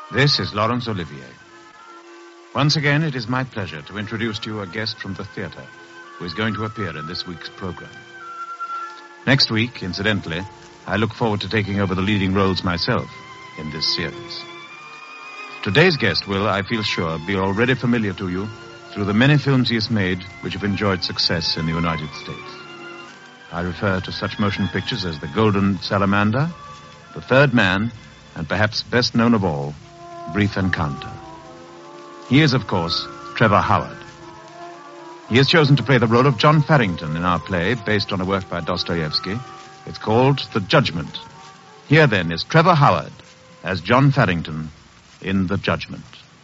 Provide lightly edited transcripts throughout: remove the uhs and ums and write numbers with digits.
This is Laurence Olivier. Once again, it is my pleasure to introduce to you a guest from the theater who is going to appear in this week's program. Next week, incidentally, I look forward to taking over the leading roles myself in this series. Today's guest will, I feel sure, be already familiar to you through the many films he has made which have enjoyed success in the United States. I refer to such motion pictures as The Golden Salamander, The Third Man, and perhaps best known of all, Brief Encounter. He is, of course, Trevor Howard. He has chosen to play the role of John Farrington in our play based on a work by Dostoevsky. It's called The Judgment. Here, then, is Trevor Howard as John Farrington in The Judgment.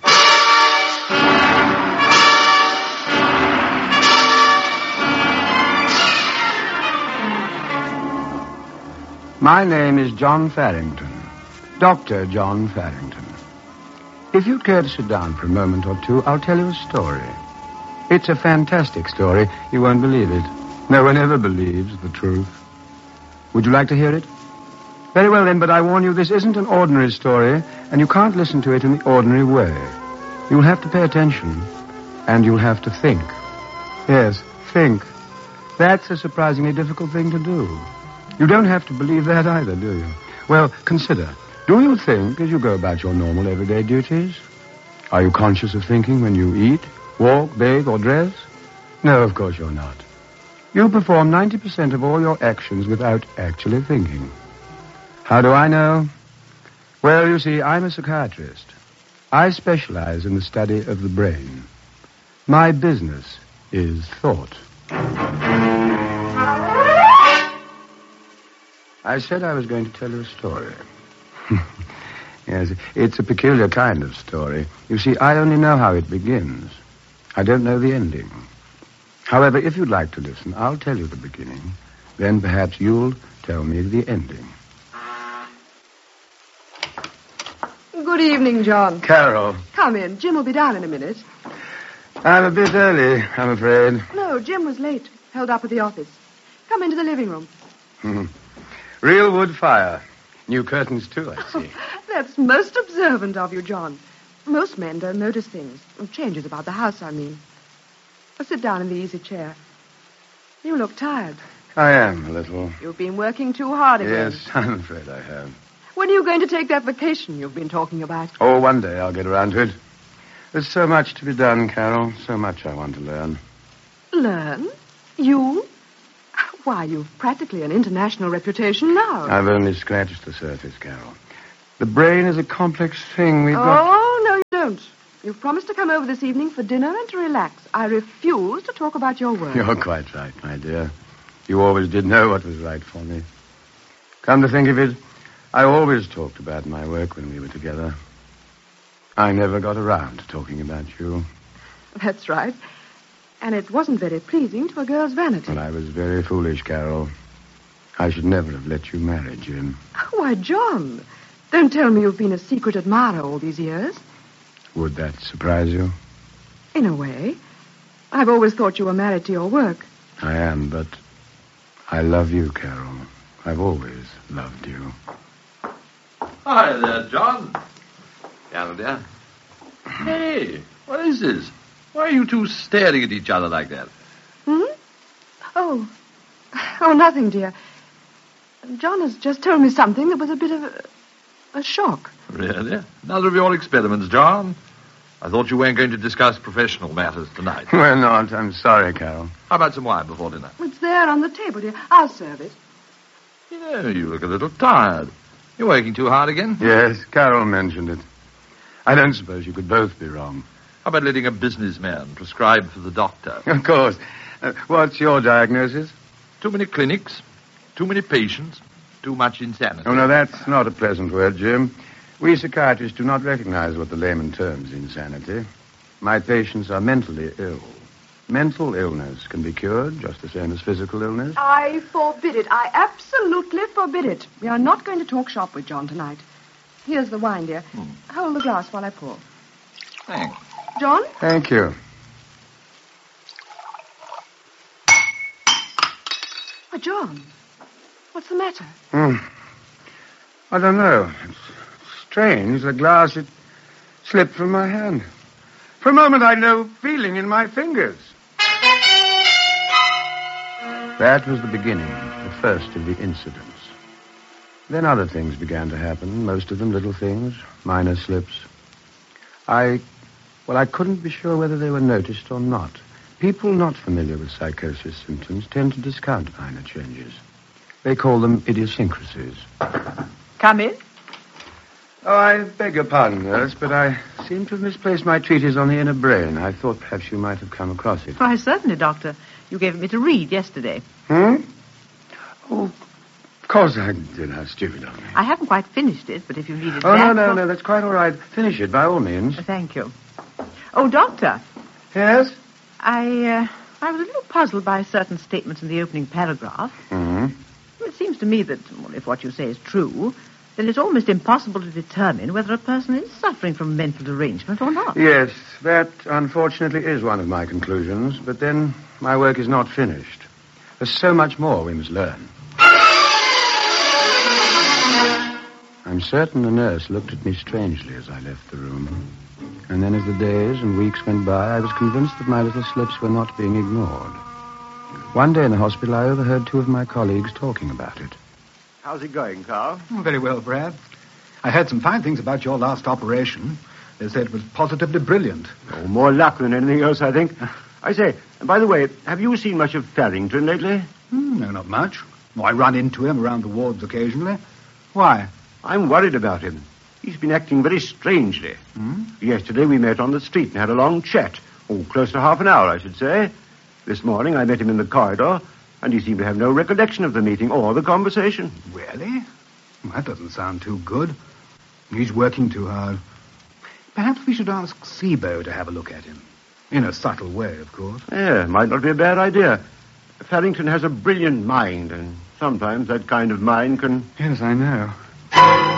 My name is John Farrington, Dr. John Farrington. If you'd care to sit down for a moment or two, I'll tell you a story. It's a fantastic story. You won't believe it. No one ever believes the truth. Would you like to hear it? Very well, then, but I warn you, this isn't an ordinary story, and you can't listen to it in the ordinary way. You'll have to pay attention, and you'll have to think. Yes, think. That's a surprisingly difficult thing to do. You don't have to believe that either, do you? Well, consider. Do you think as you go about your normal everyday duties? Are you conscious of thinking when you eat, walk, bathe, or dress? No, of course you're not. You perform 90% of all your actions without actually thinking. How do I know? Well, you see, I'm a psychiatrist. I specialize in the study of the brain. My business is thought. I said I was going to tell you a story. Yes, it's a peculiar kind of story. You see, I only know how it begins. I don't know the ending. However, if you'd like to listen, I'll tell you the beginning. Then perhaps you'll tell me the ending. Good evening, John. Carol. Come in. Jim will be down in a minute. I'm a bit early, I'm afraid. No, Jim was late. Held up at the office. Come into the living room. Real wood fire. New curtains, too, I see. That's most observant of you, John. Most men don't notice things. Changes about the house, I mean. Sit down in the easy chair. You look tired. I am, a little. You've been working too hard again. Yes, I'm afraid I have. When are you going to take that vacation you've been talking about? Oh, one day I'll get around to it. There's so much to be done, Carol. So much I want to learn. Learn? You? Why, you've practically an international reputation now. I've only scratched the surface, Carol. The brain is a complex thing. We've got... Oh, no, you don't. You've promised to come over this evening for dinner and to relax. I refuse to talk about your work. You're quite right, my dear. You always did know what was right for me. Come to think of it, I always talked about my work when we were together. I never got around to talking about you. That's right. And it wasn't very pleasing to a girl's vanity. Well, I was very foolish, Carol. I should never have let you marry Jim. Why, John, don't tell me you've been a secret admirer all these years. Would that surprise you? In a way. I've always thought you were married to your work. I am, but I love you, Carol. I've always loved you. Hi there, John. Carol, dear. Hey, what is this? Why are you two staring at each other like that? Oh, nothing, dear. John has just told me something that was a bit of a shock. Really? Another of your experiments, John? I thought you weren't going to discuss professional matters tonight. We're not. I'm sorry, Carol. How about some wine before dinner? It's there on the table, dear. I'll serve it. You know, you look a little tired. You're working too hard again? Yes, Carol mentioned it. I don't suppose you could both be wrong. How about letting a businessman prescribe for the doctor? Of course. What's your diagnosis? Too many clinics, too many patients, too much insanity. Oh, no, that's not a pleasant word, Jim. We psychiatrists do not recognize what the layman terms insanity. My patients are mentally ill. Mental illness can be cured just the same as physical illness. I forbid it. I absolutely forbid it. We are not going to talk shop with John tonight. Here's the wine, dear. Hold the glass while I pour. Thanks. John? Thank you. Oh, John, what's the matter? I don't know. It's strange. The glass, slipped from my hand. For a moment, I had no feeling in my fingers. That was the beginning, the first of the incidents. Then other things began to happen, most of them little things, minor slips. I couldn't be sure whether they were noticed or not. People not familiar with psychosis symptoms tend to discount minor changes. They call them idiosyncrasies. Come in. Oh, I beg your pardon, nurse, but I seem to have misplaced my treatise on the inner brain. I thought perhaps you might have come across it. Why, certainly, Doctor. You gave it me to read yesterday. Oh, of course I did. How stupid of me. I haven't quite finished it, but if you read it Oh, back... no, that's quite all right. Finish it, by all means. Thank you. Oh, Doctor. Yes? I was a little puzzled by certain statements in the opening paragraph. Mm-hmm. It seems to me that, well, if what you say is true, then it's almost impossible to determine whether a person is suffering from mental derangement or not. Yes, that, unfortunately, is one of my conclusions. But then my work is not finished. There's so much more we must learn. I'm certain the nurse looked at me strangely as I left the room. And then as the days and weeks went by, I was convinced that my little slips were not being ignored. One day in the hospital, I overheard two of my colleagues talking about it. How's it going, Carl? Oh, very well, Brad. I heard some fine things about your last operation. They said it was positively brilliant. Oh, more luck than anything else, I think. I say, by the way, have you seen much of Farrington lately? No, not much. I run into him around the wards occasionally. Why? I'm worried about him. He's been acting very strangely. Yesterday we met on the street and had a long chat. Oh, close to half an hour, I should say. This morning I met him in the corridor, and he seemed to have no recollection of the meeting or the conversation. Really? Well, that doesn't sound too good. He's working too hard. Perhaps we should ask Seabow to have a look at him. In a subtle way, of course. Yeah, might not be a bad idea. Farrington has a brilliant mind, and sometimes that kind of mind can... Yes, I know.